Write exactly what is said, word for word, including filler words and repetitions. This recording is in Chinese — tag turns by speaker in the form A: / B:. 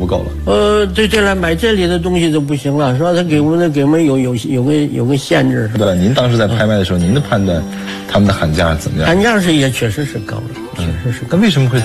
A: 够了。
B: 呃，对对了，买这里的东西就不行了，是吧？他给我们给我们有有有个有个限制。
A: 对了，您当时在拍卖的时候，您的判断他们的喊价怎么样？
B: 喊价是也确实是高了，确实是高。
A: 那为什么会